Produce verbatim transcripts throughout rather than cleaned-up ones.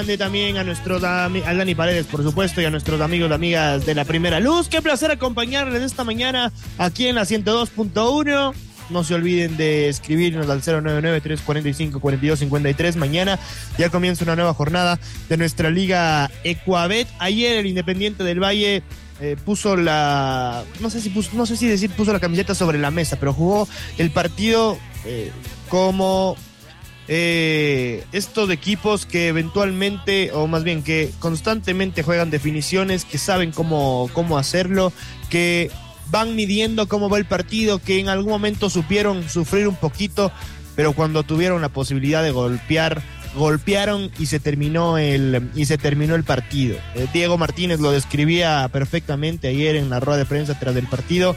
También a nuestros a Dani Paredes, por supuesto, y a nuestros amigos y amigas de La Primera Luz. Qué placer acompañarles esta mañana aquí en la ciento dos punto uno. No se olviden de escribirnos al cero nueve nueve, tres cuatro cinco, cuatro dos cinco tres. Mañana ya comienza una nueva jornada de nuestra liga Ecuabet. Ayer el Independiente del Valle eh, puso la, no sé si puso, no sé si decir puso la camiseta sobre la mesa, pero jugó el partido eh, como Eh, estos equipos que eventualmente, o más bien que constantemente juegan definiciones, que saben cómo, cómo hacerlo, que van midiendo cómo va el partido, que en algún momento supieron sufrir un poquito, pero cuando tuvieron la posibilidad de golpear, golpearon y se terminó el, y se terminó el partido. Eh, Diego Martínez lo describía perfectamente ayer en la rueda de prensa tras el partido.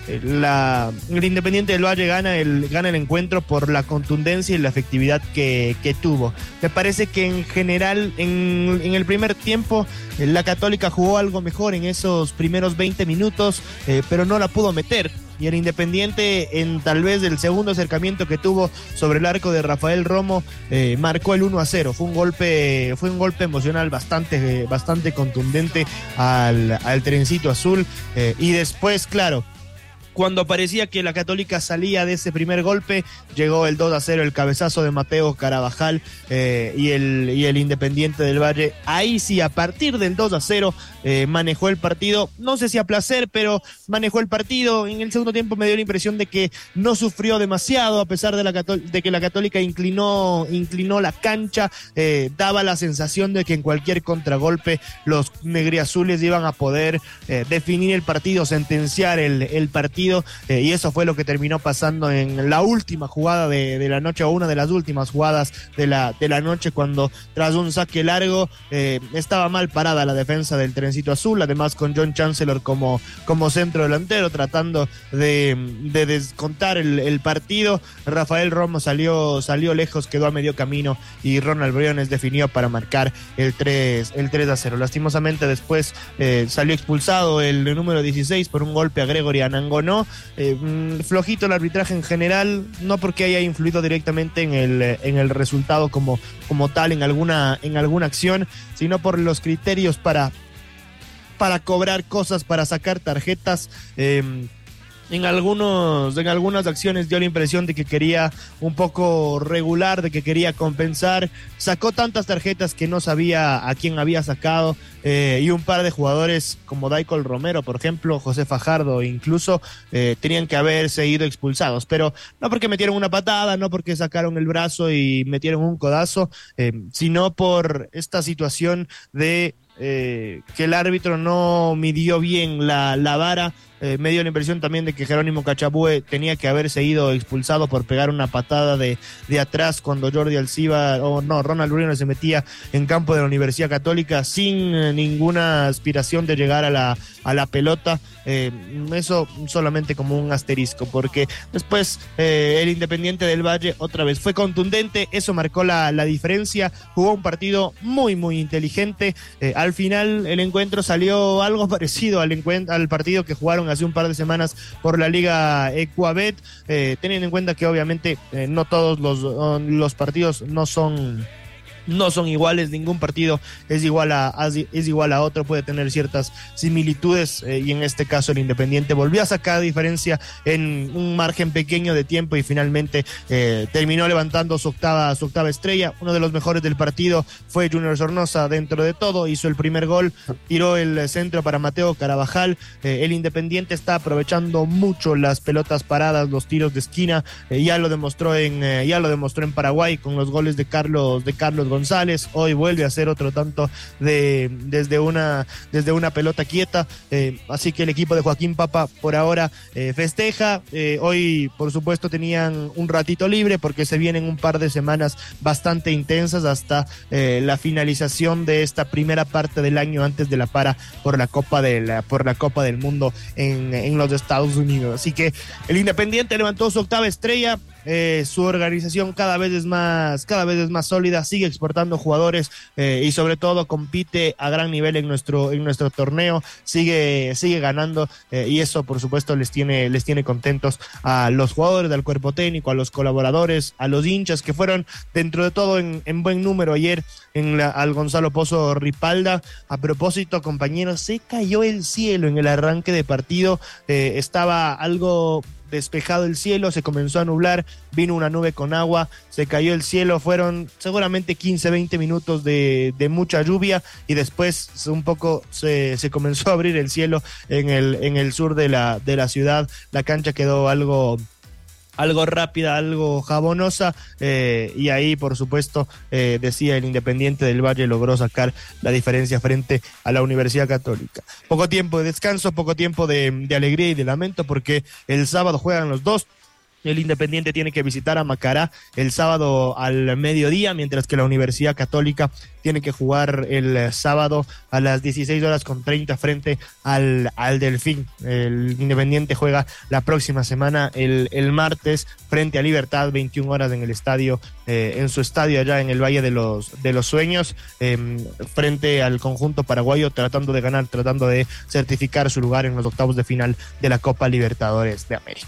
La, el Independiente del Valle gana el, gana el encuentro por la contundencia y la efectividad que, que tuvo. Me parece que en general en, en el primer tiempo la Católica jugó algo mejor en esos primeros veinte minutos, eh, pero no la pudo meter. Y el Independiente, en tal vez el segundo acercamiento que tuvo sobre el arco de Rafael Romo, eh, marcó el uno a cero. Fue un golpe, fue un golpe emocional bastante, bastante contundente al, al trencito azul. Eh, y después, claro, cuando parecía que la Católica salía de ese primer golpe, llegó el dos a cero, el cabezazo de Mateo Carabajal eh, y, el, y el Independiente del Valle. Ahí sí, a partir del dos a cero, eh, manejó el partido, no sé si a placer, pero manejó el partido. En el segundo tiempo me dio la impresión de que no sufrió demasiado, a pesar de, la Cató- de que la Católica inclinó, inclinó la cancha. Eh, daba la sensación de que en cualquier contragolpe los negriazules iban a poder eh, definir el partido, sentenciar el, el partido. Eh, y eso fue lo que terminó pasando en la última jugada de, de la noche, o una de las últimas jugadas de la, de la noche, cuando tras un saque largo eh, estaba mal parada la defensa del trencito azul, además con John Chancellor como, como centro delantero tratando de, de descontar el, el partido. Rafael Romo salió, salió lejos, quedó a medio camino y Ronald Briones definió para marcar el tres, el tres a cero. Lastimosamente después eh, salió expulsado el número dieciséis por un golpe a Gregory Anangonó. Eh, flojito el arbitraje en general, no porque haya influido directamente en el, en el resultado como, como tal en alguna, en alguna acción, sino por los criterios para, para cobrar cosas, para sacar tarjetas. eh, En, algunos, en algunas acciones dio la impresión de que quería un poco regular, de que quería compensar. Sacó tantas tarjetas que no sabía a quién había sacado, eh, y un par de jugadores como Daicol Romero, por ejemplo, José Fajardo incluso, eh, tenían que haberse ido expulsados, pero no porque metieron una patada, no porque sacaron el brazo y metieron un codazo, eh, sino por esta situación de eh, que el árbitro no midió bien la, la vara. Eh, me dio la impresión también de que Jerónimo Cachabue tenía que haberse ido expulsado por pegar una patada de, de atrás cuando Jordi Alciba, o no, Ronald Briones se metía en campo de la Universidad Católica sin eh, ninguna aspiración de llegar a la, a la pelota. Eh, eso solamente como un asterisco, porque después eh, el Independiente del Valle otra vez fue contundente, eso marcó la, la diferencia, jugó un partido muy muy inteligente. Eh, al final el encuentro salió algo parecido al, encuent- al partido que jugaron hace un par de semanas por la Liga Ecuabet, eh, teniendo en cuenta que obviamente eh, no todos los, los partidos no son no son iguales, ningún partido es igual a, a es igual a otro, puede tener ciertas similitudes, eh, y en este caso el Independiente volvió a sacar diferencia en un margen pequeño de tiempo y finalmente eh, terminó levantando su octava, su octava estrella. Uno de los mejores del partido fue Junior Sornosa, dentro de todo hizo el primer gol, tiró el centro para Mateo Carabajal. eh, el Independiente está aprovechando mucho las pelotas paradas, los tiros de esquina, eh, ya lo demostró en eh, ya lo demostró en Paraguay con los goles de Carlos de Carlos González. Hoy vuelve a hacer otro tanto de desde una desde una pelota quieta, eh, así que el equipo de Joaquín Papa por ahora eh, festeja. Eh, hoy por supuesto tenían un ratito libre porque se vienen un par de semanas bastante intensas hasta eh, la finalización de esta primera parte del año antes de la para por la Copa de la, por la Copa del Mundo en, en los Estados Unidos. Así que el Independiente levantó su octava estrella. eh, su organización cada vez es más, cada vez es más sólida, sigue exportando jugadores eh, y sobre todo compite a gran nivel en nuestro, en nuestro torneo, sigue, sigue ganando eh, y eso por supuesto les tiene, les tiene contentos a los jugadores, del cuerpo técnico, a los colaboradores, a los hinchas que fueron dentro de todo en, en buen número ayer en la, al Gonzalo Pozo Ripalda. A propósito, compañeros, se cayó el cielo en el arranque de partido, eh, estaba algo despejado el cielo, se comenzó a nublar, vino una nube con agua, se cayó el cielo, fueron seguramente quince, veinte minutos de, de mucha lluvia y después un poco se, se comenzó a abrir el cielo en el, en el sur de la, de la ciudad. La cancha quedó algo... algo rápida, algo jabonosa, eh, y ahí por supuesto eh, decía el Independiente del Valle logró sacar la diferencia frente a la Universidad Católica. Poco tiempo de descanso, poco tiempo de, de alegría y de lamento, porque el sábado juegan los dos. El Independiente tiene que visitar a Macará el sábado al mediodía, mientras que la Universidad Católica tiene que jugar el sábado a las dieciséis horas con treinta frente al, al Delfín. El Independiente juega la próxima semana, el, el martes, frente a Libertad, veintiuna horas en el estadio, eh, en su estadio allá en el Valle de los, de los Sueños, eh, frente al conjunto paraguayo, tratando de ganar, tratando de certificar su lugar en los octavos de final de la Copa Libertadores de América.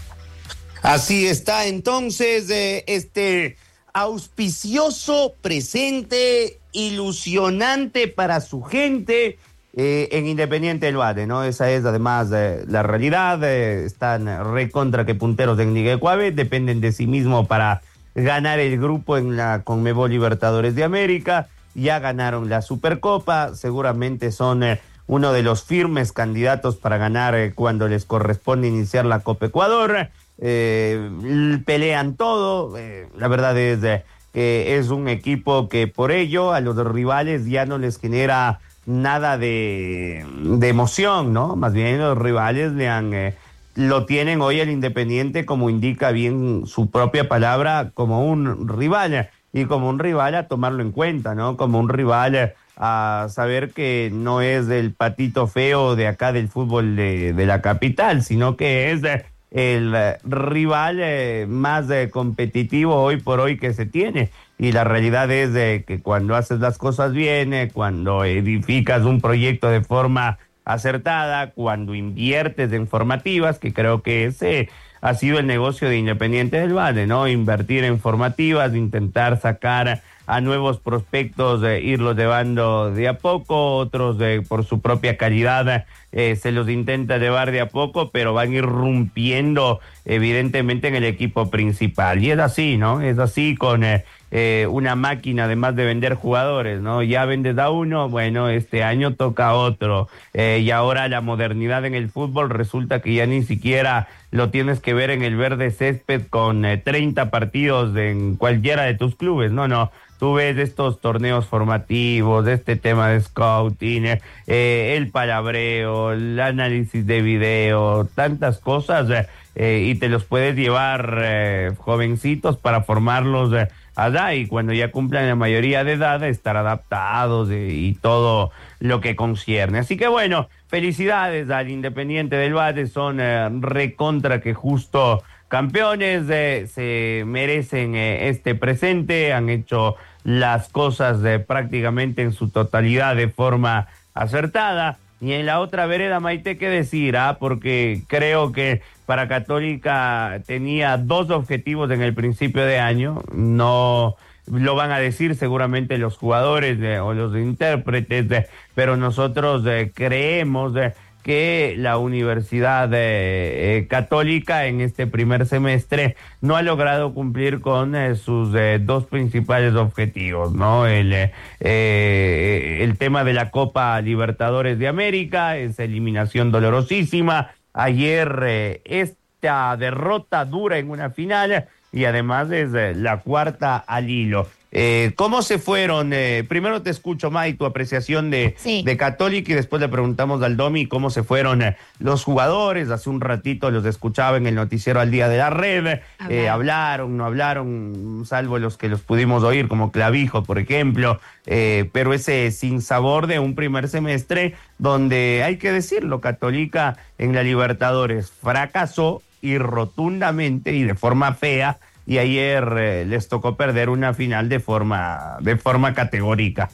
Así está entonces eh, este auspicioso presente, ilusionante para su gente eh, en Independiente del Valle, ¿no? Esa es además eh, la realidad, eh, están recontra que punteros en Liga Ecuave, dependen de sí mismo para ganar el grupo en la Conmebol Libertadores de América, ya ganaron la Supercopa, seguramente son eh, uno de los firmes candidatos para ganar eh, cuando les corresponde iniciar la Copa Ecuador. Eh, pelean todo, eh, la verdad es que eh, es un equipo que por ello a los rivales ya no les genera nada de, de emoción, ¿no? Más bien los rivales le han, eh, lo tienen hoy el Independiente, como indica bien su propia palabra, como un rival, y como un rival a tomarlo en cuenta, ¿no? Como un rival a saber que no es el patito feo de acá del fútbol de, de la capital, sino que es de el eh, rival eh, más eh, competitivo hoy por hoy que se tiene. Y la realidad es de que cuando haces las cosas bien, eh, cuando edificas un proyecto de forma acertada, cuando inviertes en formativas, que creo que ese ha sido el negocio de Independiente del Valle, ¿no? Invertir en formativas, intentar sacar a nuevos prospectos, eh, irlos llevando de a poco, otros eh, por su propia calidad eh, se los intenta llevar de a poco, pero van irrumpiendo evidentemente en el equipo principal. Y es así, ¿no? Es así con eh, eh, una máquina, además de vender jugadores, ¿no? Ya vendes a uno, bueno, este año toca a otro. Eh, y ahora la modernidad en el fútbol resulta que ya ni siquiera lo tienes que ver en el verde césped con eh, treinta partidos en cualquiera de tus clubes, no, no. Tú ves estos torneos formativos, este tema de scouting, eh, el palabreo, el análisis de video, tantas cosas, eh, y te los puedes llevar eh, jovencitos para formarlos eh, allá, y cuando ya cumplan la mayoría de edad, estar adaptados eh, y todo lo que concierne. Así que bueno, felicidades al Independiente del Valle, son eh, recontra que justo campeones, eh, se merecen eh, este presente, han hecho las cosas eh, prácticamente en su totalidad de forma acertada. Y en la otra vereda, Maite, ¿qué decir? ¿Ah? Porque creo que para Católica tenía dos objetivos en el principio de año, no lo van a decir seguramente los jugadores eh, o los intérpretes, eh, pero nosotros eh, creemos eh, que la Universidad eh, eh, Católica en este primer semestre no ha logrado cumplir con eh, sus eh, dos principales objetivos, ¿no? El, eh, eh, el tema de la Copa Libertadores de América, esa eliminación dolorosísima. Ayer eh, esta derrota dura en una final y además es eh, la cuarta al hilo. Eh, ¿Cómo se fueron? Eh, primero te escucho, May, tu apreciación de, sí. de Católica, y después le preguntamos al Domi cómo se fueron eh, los jugadores. Hace un ratito los escuchaba en el noticiero Al Día de la Red. Eh, hablaron, no hablaron, salvo los que los pudimos oír, como Clavijo, por ejemplo. Eh, pero ese sinsabor de un primer semestre donde, hay que decirlo, Católica en la Libertadores fracasó y rotundamente y de forma fea y ayer eh, les tocó perder una final de forma, de forma categórica.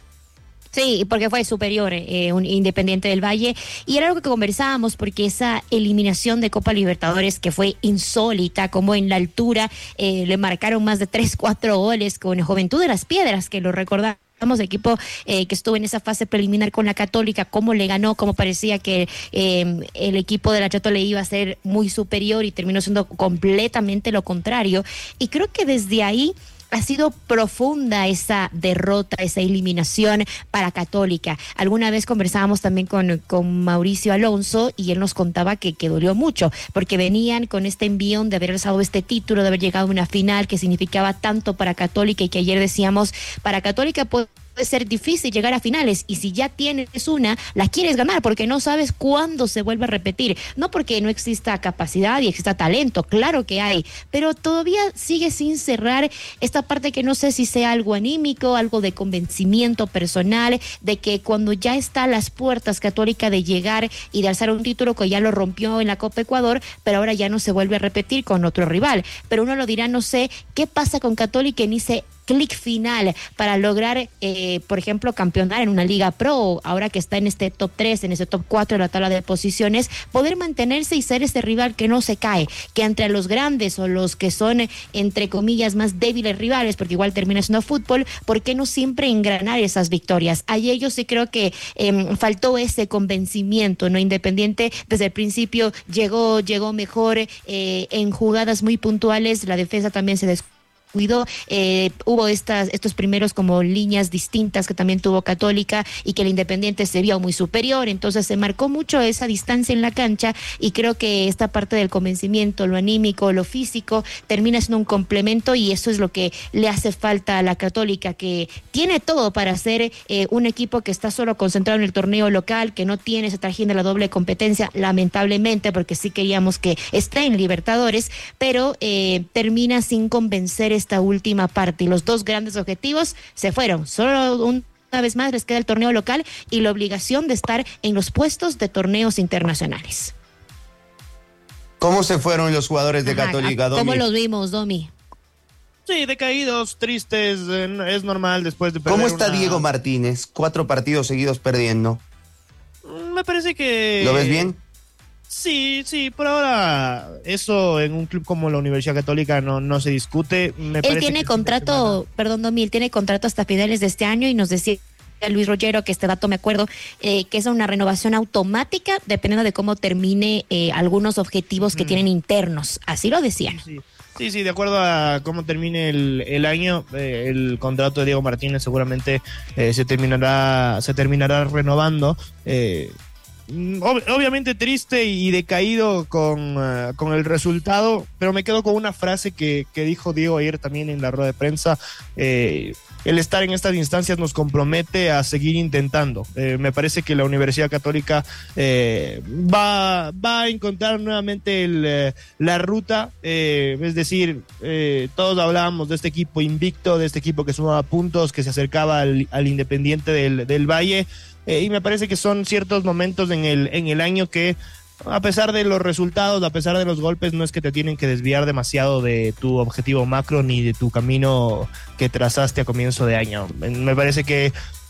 Sí, porque fue superior eh, un Independiente del Valle, y era algo que conversábamos, porque esa eliminación de Copa Libertadores que fue insólita, como en la altura eh, le marcaron más de tres, cuatro goles con Juventud de las Piedras, que lo recordamos. Equipo eh, que estuvo en esa fase preliminar con la Católica, cómo le ganó, cómo parecía que eh, el equipo de la Chato le iba a ser muy superior y terminó siendo completamente lo contrario. Y creo que desde ahí ha sido profunda esa derrota, esa eliminación para Católica. Alguna vez conversábamos también con, con Mauricio Alonso, y él nos contaba que, que dolió mucho, porque venían con este envión de haber alzado este título, de haber llegado a una final que significaba tanto para Católica, y que ayer decíamos, para Católica puede puede ser difícil llegar a finales, y si ya tienes una, la quieres ganar, porque no sabes cuándo se vuelve a repetir. No porque no exista capacidad y exista talento, claro que hay, pero todavía sigue sin cerrar esta parte, que no sé si sea algo anímico, algo de convencimiento personal, de que cuando ya está a las puertas Católica de llegar y de alzar un título que ya lo rompió en la Copa Ecuador, pero ahora ya no se vuelve a repetir con otro rival. Pero uno lo dirá, no sé qué pasa con Católica en ese clic final para lograr, eh, por ejemplo, campeonar en una Liga Pro, ahora que está en este top tres, en ese top cuatro de la tabla de posiciones, poder mantenerse y ser ese rival que no se cae, que entre los grandes o los que son, entre comillas, más débiles rivales, porque igual termina siendo fútbol, ¿por qué no siempre engranar esas victorias? A ellos sí creo que eh, faltó ese convencimiento, ¿no? Independiente desde el principio llegó, llegó mejor eh, en jugadas muy puntuales, la defensa también se descubrió. Cuidó, eh, hubo estas, estos primeros como líneas distintas que también tuvo Católica, y que el Independiente se vio muy superior, entonces se marcó mucho esa distancia en la cancha, y creo que esta parte del convencimiento, lo anímico, lo físico, termina siendo un complemento, y eso es lo que le hace falta a la Católica, que tiene todo para ser eh, un equipo que está solo concentrado en el torneo local, que no tiene ese trajín de la doble competencia, lamentablemente, porque sí queríamos que esté en Libertadores, pero eh, termina sin convencer esta última parte, y los dos grandes objetivos se fueron. Solo un Una vez más les queda el torneo local y la obligación de estar en los puestos de torneos internacionales. ¿Cómo se fueron los jugadores de Ajá, Católica, Domi? ¿Cómo los vimos, Domi? Sí, decaídos, tristes, eh, es normal después de perder. ¿Cómo está una... Diego Martínez? Cuatro partidos seguidos perdiendo. Me parece que... ¿Lo ves bien? Sí, sí, por ahora eso en un club como la Universidad Católica no, no se discute. Me él tiene contrato, semana... perdón, Domi, él tiene contrato hasta finales de este año, y nos decía Luis Rollero, que este dato me acuerdo, eh, que es una renovación automática dependiendo de cómo termine eh, algunos objetivos que mm. tienen internos, así lo decían. Sí. Sí, sí, de acuerdo a cómo termine el, el año, eh, el contrato de Diego Martínez seguramente eh, se terminará se terminará renovando. Eh, ob- obviamente triste y decaído con, uh, con el resultado, pero me quedo con una frase que, que dijo Diego ayer también en la rueda de prensa. Eh, el estar en estas instancias nos compromete a seguir intentando. Eh, me parece que la Universidad Católica eh, va, va a encontrar nuevamente el, eh, la ruta, eh, es decir, eh, todos hablábamos de este equipo invicto, de este equipo que sumaba puntos, que se acercaba al, al Independiente del, del Valle, eh, y me parece que son ciertos momentos en el, en el año que, a pesar de los resultados, a pesar de los golpes, no es que te tienen que desviar demasiado de tu objetivo macro ni de tu camino que trazaste a comienzo de año. Me parece que,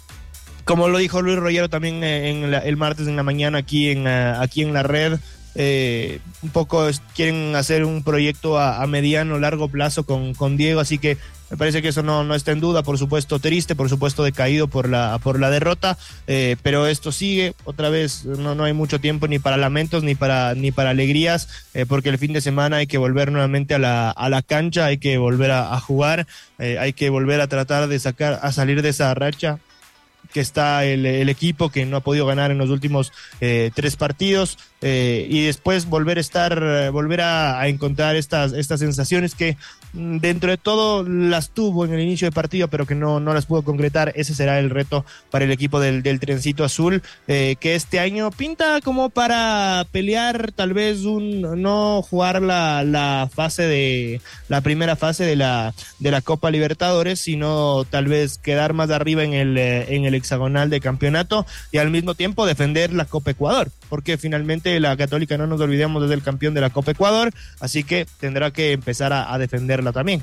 como lo dijo Luis Rollero también en la, el martes en la mañana aquí en, aquí en la red, eh, un poco quieren hacer un proyecto a, a mediano, largo plazo con, con Diego, así que me parece que eso no, no está en duda. Por supuesto triste, por supuesto decaído por la, por la derrota, eh, pero esto sigue. Otra vez no, no hay mucho tiempo ni para lamentos ni para, ni para alegrías, eh, porque el fin de semana hay que volver nuevamente a la, a la cancha, hay que volver a, a jugar, eh, hay que volver a tratar de sacar, a salir de esa racha que está el, el equipo, que no ha podido ganar en los últimos eh, tres partidos, eh, y después volver a estar, eh, volver a, a encontrar estas, estas sensaciones que mm, dentro de todo las tuvo en el inicio del partido, pero que no, no las pudo concretar. Ese será el reto para el equipo del, del Trencito Azul, eh, que este año pinta como para pelear, tal vez un no jugar la, la fase de la primera fase de la, de la Copa Libertadores, sino tal vez quedar más arriba en el, en el hexagonal de campeonato, y al mismo tiempo defender la Copa Ecuador, porque finalmente obviamente la Católica, no nos olvidemos, es el campeón de la Copa Ecuador, así que tendrá que empezar a, a defenderla también.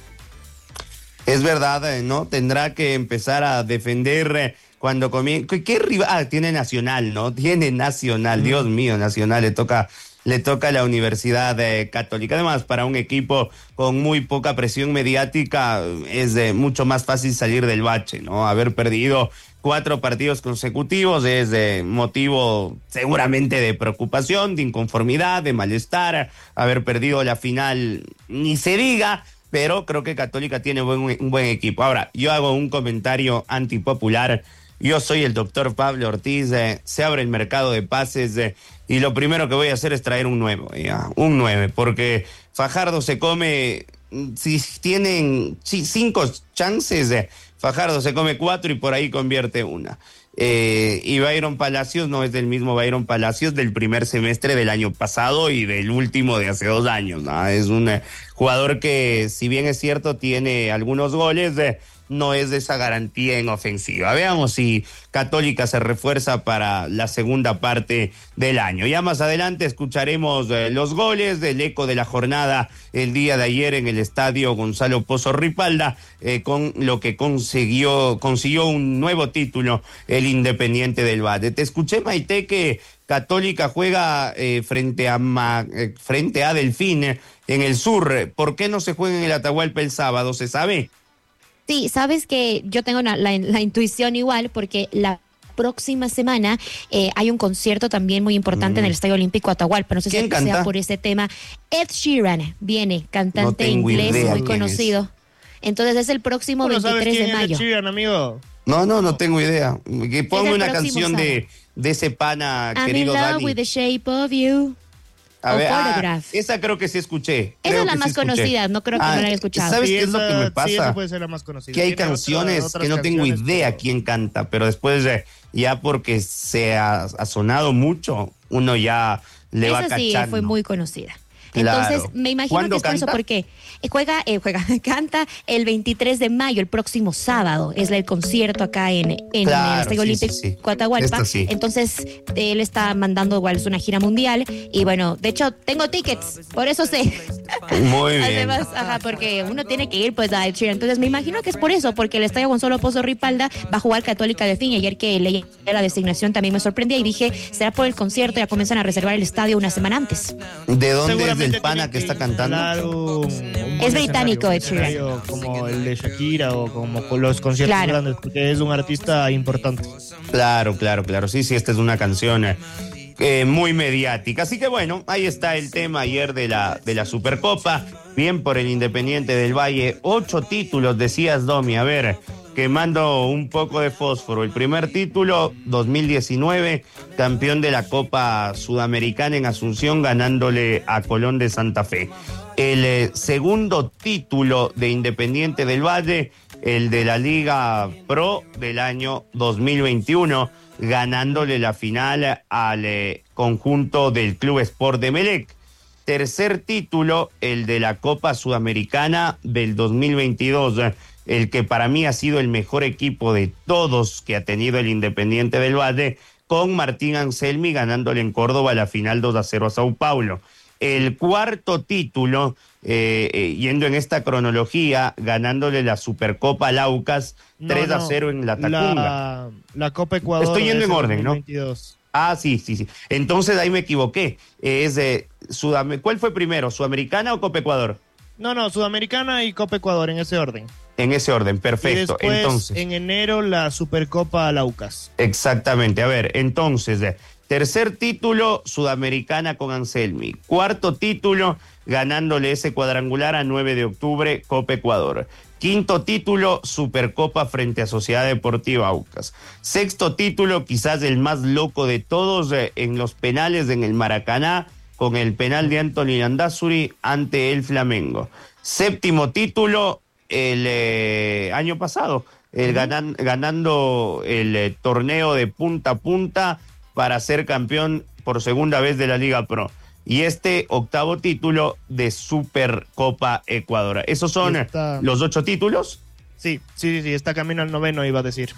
Es verdad, ¿no? Tendrá que empezar a defender cuando comienza. ¿Qué, qué rival? Ah, tiene Nacional, ¿no? Tiene Nacional, mm. Dios mío, Nacional, le toca, le toca a la Universidad eh, Católica. Además, para un equipo con muy poca presión mediática, es eh, mucho más fácil salir del bache, ¿no? Haber perdido cuatro partidos consecutivos es de motivo seguramente de preocupación, de inconformidad, de malestar. Haber perdido la final, ni se diga. Pero creo que Católica tiene buen, un buen equipo. Ahora, yo hago un comentario antipopular. Yo soy el doctor Pablo Ortiz, eh, se abre el mercado de pases eh, y lo primero que voy a hacer es traer un nuevo, ya, un nueve, porque Fajardo se come, si tienen si, cinco chances, eh, Fajardo se come cuatro y por ahí convierte una. Eh, y Byron Palacios no es del mismo Byron Palacios del primer semestre del año pasado y del último de hace dos años, ¿no? Es un eh, jugador que, si bien es cierto, tiene algunos goles, eh, no es de esa garantía en ofensiva. Veamos si Católica se refuerza para la segunda parte del año. Ya más adelante escucharemos eh, los goles del eco de la jornada el día de ayer en el estadio Gonzalo Pozo Ripalda, eh, con lo que consiguió, consiguió un nuevo título el Independiente del Valle. Te escuché, Maite, que Católica juega eh, frente a Ma, eh, frente a Delfín eh, en el sur. ¿Por qué no se juega en el Atahualpa el sábado? ¿Se sabe? Sí, sabes que yo tengo una, la, la intuición igual, porque la próxima semana eh, hay un concierto también muy importante mm. en el Estadio Olímpico Atahualpa. No sé si sea por ese tema. Ed Sheeran viene, cantante no inglés muy conocido. Es. Entonces es el próximo veintitrés de mayo. Ed Sheeran, amigo? No, no, no tengo idea. Que ponme una canción de, de ese pana, I'm querido in love Dani. With the shape of you. A ver, ah, esa creo que sí escuché. Esa creo es la más sí conocida, no creo que ah, no la haya escuchado. ¿Sabes sí, qué esa, es lo que me pasa? Sí, esa puede ser la más conocida. Que hay Tiene canciones otra, que no tengo idea pero... quién canta, pero después eh, ya porque se ha, ha sonado mucho, uno ya le esa va cachando. Esa sí fue muy conocida. Entonces, claro. Me imagino que es por eso, porque juega, eh, juega, canta el veintitrés de mayo, el próximo sábado, es el concierto acá en, en claro, el Estadio sí, Olímpico sí, sí. Atahualpa. Sí. Entonces, él está mandando igual una gira mundial y bueno, de hecho, tengo tickets, por eso sé. Muy bien. Además, ajá, porque uno tiene que ir pues a Ed Sheeran. Entonces, me imagino que es por eso, porque el Estadio Gonzalo Pozo Ripalda va a jugar Católica de Fin. Ayer que leí la designación también me sorprendía y dije, será por el concierto, ya comienzan a reservar el estadio una semana antes. ¿De dónde es el pana que está cantando? Un, un es británico, Ed Sheeran. Como el de Shakira o como con los conciertos claro. grandes, porque es un artista importante. Claro, claro, claro. Sí, sí, esta es una canción eh, muy mediática. Así que bueno, ahí está el tema ayer de la, de la Supercopa. Bien por el Independiente del Valle. Ocho títulos, decías, Domi. A ver, quemando un poco de fósforo. El primer título, dos mil diecinueve, campeón de la Copa Sudamericana en Asunción, ganándole a Colón de Santa Fe. El eh, segundo título de Independiente del Valle, el de la Liga Pro del año dos mil veintiuno, ganándole la final al eh, conjunto del Club Sport de Emelec. Tercer título, el de la Copa Sudamericana del dos mil veintidós, el que para mí ha sido el mejor equipo de todos que ha tenido el Independiente del Valle, con Martín Anselmi ganándole en Córdoba la final dos a cero a Sao Paulo. El cuarto título, eh, eh, yendo en esta cronología, ganándole la Supercopa al Aucas no, tres a cero no, en la Tacunga. La, la Copa Ecuador. Estoy yendo en orden, dos mil veintidós. ¿No? Ah, sí, sí, sí. Entonces ahí me equivoqué. Es eh, Sudam- ¿Cuál fue primero, Sudamericana o Copa Ecuador? No, no, Sudamericana y Copa Ecuador, en ese orden. En ese orden, perfecto. Y después, entonces, en enero, la Supercopa al Aucas. Exactamente. A ver, entonces, eh, tercer título, Sudamericana con Anselmi. Cuarto título, ganándole ese cuadrangular a nueve de octubre, Copa Ecuador. Quinto título, Supercopa frente a Sociedad Deportiva Aucas. Sexto título, quizás el más loco de todos, eh, en los penales en el Maracaná, con el penal de Anthony Landázuri ante el Flamengo. Séptimo título, el eh, año pasado, el uh-huh. ganan, ganando el eh, torneo de punta a punta para ser campeón por segunda vez de la Liga Pro. Y este octavo título de Supercopa Ecuador. ¿Esos son está... los ocho títulos? Sí, sí, sí, está camino al noveno, iba a decir.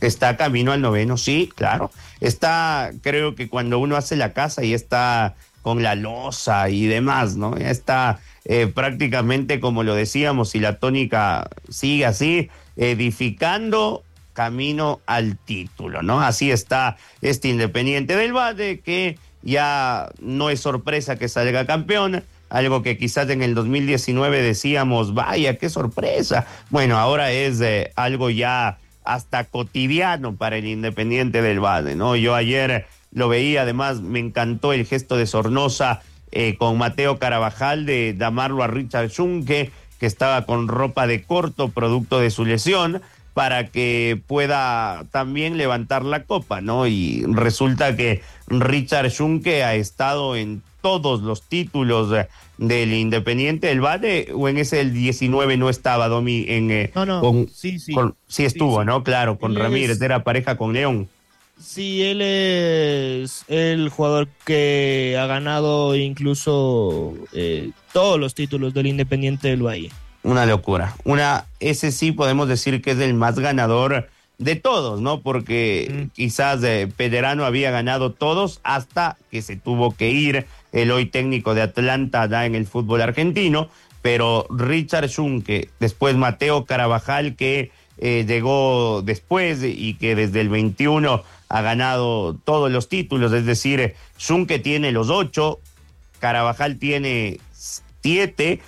Está camino al noveno, sí, claro. Está, creo que cuando uno hace la casa y está con la losa y demás, ¿no? Ya está eh, prácticamente, como lo decíamos, si la tónica sigue así, edificando camino al título, ¿no? Así está este Independiente del Valle, que ya no es sorpresa que salga campeón, algo que quizás en el dos mil diecinueve decíamos, vaya, qué sorpresa. Bueno, ahora es eh, algo ya hasta cotidiano para el Independiente del Valle, ¿no? Yo ayer lo veía, además me encantó el gesto de Sornosa eh, con Mateo Carabajal de llamarlo a Richard Schunke, que estaba con ropa de corto, producto de su lesión, para que pueda también levantar la copa, ¿no? Y resulta que Richard Schunke ha estado en todos los títulos eh, del Independiente del Valle, o en ese el diecinueve no estaba, Domi, en eh, no, no, con, sí, sí. Con, sí estuvo, sí, sí. ¿no? Claro, con Él Ramírez, es... era pareja con León. Sí, él es el jugador que ha ganado incluso eh, todos los títulos del Independiente del Valle. Una locura. Una, ese sí podemos decir que es el más ganador de todos, ¿no? Porque mm. quizás eh, Pellerano había ganado todos hasta que se tuvo que ir el hoy técnico de Atlanta ya en el fútbol argentino, pero Richard Schunke, después Mateo Carabajal, que eh, llegó después y que desde el veintiuno ha ganado todos los títulos, es decir, Schunke tiene los ocho, Carabajal tiene siete,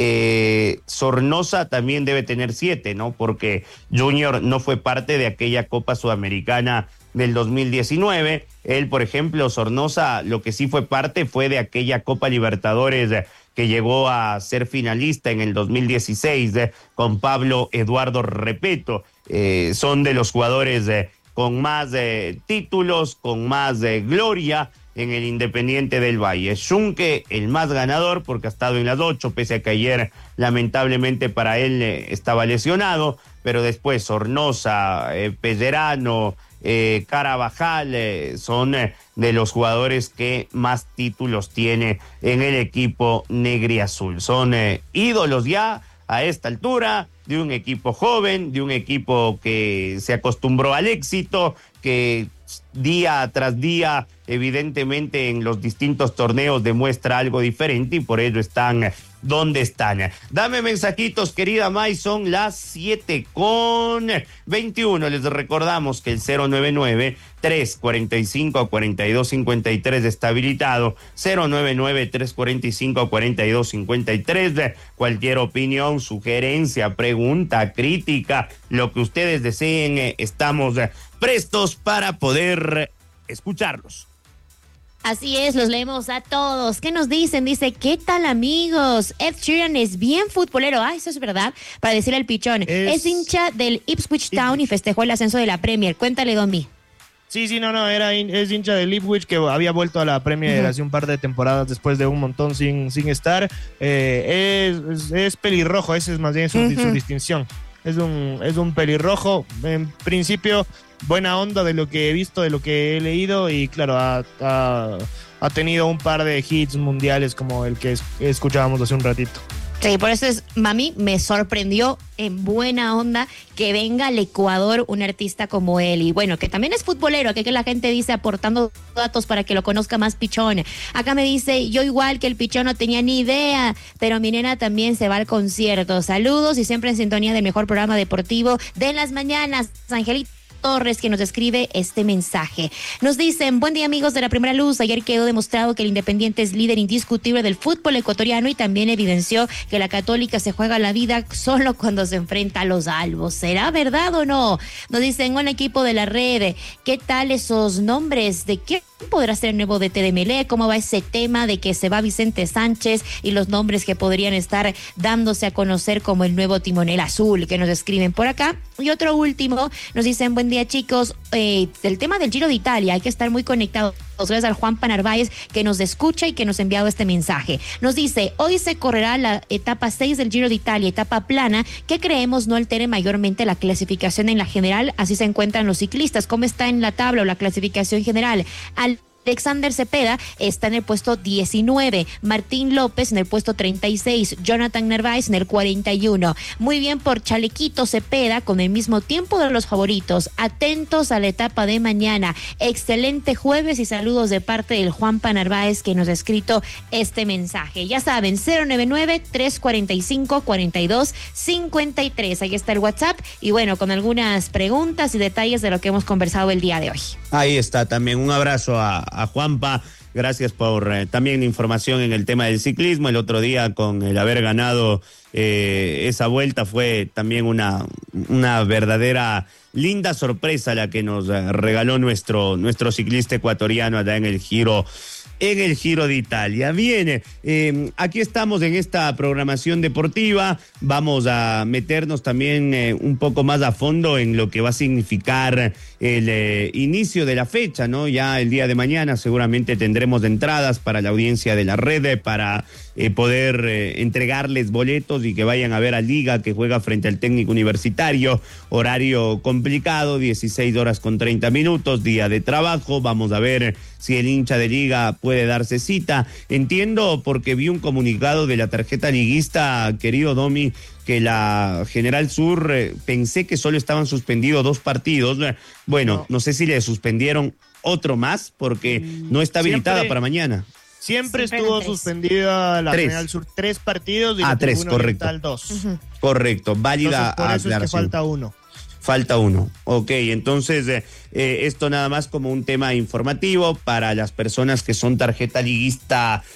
eh, Sornosa también debe tener siete, ¿no? Porque Junior no fue parte de aquella Copa Sudamericana del dos mil diecinueve. Él, por ejemplo, Sornosa, lo que sí fue parte fue de aquella Copa Libertadores que llegó a ser finalista en el dos mil dieciséis eh, con Pablo Eduardo Repeto. Eh, son de los jugadores eh, con más eh, títulos, con más eh, gloria en el Independiente del Valle. Schunke, el más ganador, porque ha estado en las ocho, pese a que ayer, lamentablemente para él, eh, estaba lesionado, pero después Sornosa, eh, Pellerano, eh, Carabajal, eh, son eh, de los jugadores que más títulos tiene en el equipo negriazul. Son eh, ídolos ya a esta altura de un equipo joven, de un equipo que se acostumbró al éxito, que día tras día, evidentemente en los distintos torneos demuestra algo diferente y por ello están donde están. Dame mensajitos, querida May, son las siete con veintiuno. Les recordamos que el cero nueve nueve, tres cuatro cinco, cuatro dos cinco tres está habilitado, cero nueve nueve, tres cuatro cinco, cuatro dos cinco tres. Cualquier opinión, sugerencia, pregunta, crítica, lo que ustedes deseen, estamos prestos para poder escucharlos. Así es, los leemos a todos. ¿Qué nos dicen? Dice, ¿qué tal, amigos? Ed Sheeran es bien futbolero. Ah, eso es verdad. Para decirle al pichón, es, es hincha del Ipswich Town y festejó el ascenso de la Premier. Cuéntale, Domi. Sí, sí, no, no, era es hincha del Ipswich, que había vuelto a la Premier uh-huh. hace un par de temporadas después de un montón sin, sin estar. Eh, es, es, es pelirrojo, esa es más bien su, uh-huh. su distinción. Es un, es un pelirrojo, en principio buena onda de lo que he visto, de lo que he leído, y claro, ha, ha, ha tenido un par de hits mundiales como el que es, escuchábamos hace un ratito. Sí, por eso es, mami, me sorprendió en buena onda que venga al Ecuador un artista como él. Y bueno, que también es futbolero, que, que la gente dice aportando datos para que lo conozca más Pichón. Acá me dice, yo igual que el Pichón no tenía ni idea, pero mi nena también se va al concierto. Saludos y siempre en sintonía del mejor programa deportivo de las mañanas. Angelita Torres, que nos escribe este mensaje. Nos dicen, buen día amigos de La Primera Luz, ayer quedó demostrado que el Independiente es líder indiscutible del fútbol ecuatoriano y también evidenció que la Católica se juega la vida solo cuando se enfrenta a los albos. ¿Será verdad o no? Nos dicen, hola equipo de la red, ¿qué tal esos nombres? ¿De quién podrá ser el nuevo D T de Melé? ¿Cómo va ese tema de que se va Vicente Sánchez y los nombres que podrían estar dándose a conocer como el nuevo timonel azul, que nos escriben por acá? Y otro último, nos dicen, buen día chicos, eh, el tema del Giro de Italia, hay que estar muy conectados. Gracias al Juan Panarváez que nos escucha y que nos ha enviado este mensaje. Nos dice, hoy se correrá la etapa seis del Giro de Italia, etapa plana, que creemos no altere mayormente la clasificación en la general, así se encuentran los ciclistas. ¿Cómo está en la tabla o la clasificación general? Al Alexander Cepeda está en el puesto diecinueve, Martín López en el puesto treinta y seis, Jonathan Narváez en el cuarenta y uno. Muy bien por Chalequito Cepeda con el mismo tiempo de los favoritos. Atentos a la etapa de mañana. Excelente jueves y saludos de parte del Juanpa Narváez que nos ha escrito este mensaje. Ya saben, cero nueve nueve, tres cuatro cinco, cuatro dos cinco tres. Ahí está el WhatsApp y bueno, con algunas preguntas y detalles de lo que hemos conversado el día de hoy. Ahí está también. Un abrazo a, a Juanpa. Gracias por eh, también información en el tema del ciclismo. El otro día con el haber ganado eh, esa vuelta fue también una, una verdadera linda sorpresa la que nos eh, regaló nuestro, nuestro ciclista ecuatoriano allá en el Giro. En el Giro de Italia. Bien, eh, aquí estamos en esta programación deportiva. Vamos a meternos también eh, un poco más a fondo en lo que va a significar el eh, inicio de la fecha, ¿no? Ya el día de mañana seguramente tendremos entradas para la audiencia de la red, eh, para eh, poder eh, entregarles boletos y que vayan a ver a Liga, que juega frente al Técnico Universitario. Horario complicado, dieciséis horas con treinta minutos, día de trabajo. Vamos a ver si el hincha de Liga puede darse cita. Entiendo, porque vi un comunicado de la tarjeta liguista, querido Domi, que la General Sur, eh, pensé que solo estaban suspendidos dos partidos. Bueno, no, no sé si le suspendieron otro más, porque no está habilitada Siempre, para mañana. Siempre Siempre estuvo tres. suspendida la Tres. General Sur, tres partidos y Ah, la tres, Tribuna correcto. Oriental, dos. Uh-huh. Correcto, válida Entonces, por eso es que aclaración. falta uno. Falta uno. Ok, entonces eh, eh, esto nada más como un tema informativo para las personas que son tarjeta liguista